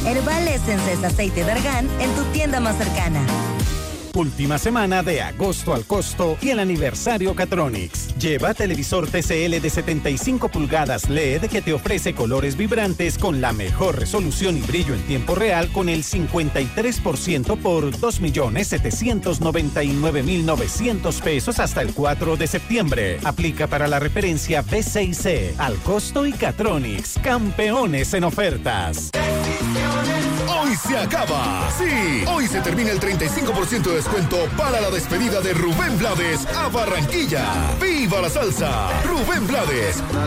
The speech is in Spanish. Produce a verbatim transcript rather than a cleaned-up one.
Herbal Essence es aceite de argán en tu tienda más cercana. Última semana de agosto al costo y el aniversario Catronics. Lleva televisor T C L de setenta y cinco pulgadas L E D que te ofrece colores vibrantes con la mejor resolución y brillo en tiempo real con el cincuenta y tres por ciento por dos millones setecientos noventa y nueve mil novecientos pesos hasta el cuatro de septiembre. Aplica para la referencia B seis C. Al costo y Catronics. Campeones en ofertas. Hoy se acaba. Sí, hoy se termina el treinta y cinco por ciento de descuento para la despedida de Rubén Blades a Barranquilla. ¡Viva la salsa! Rubén Blades,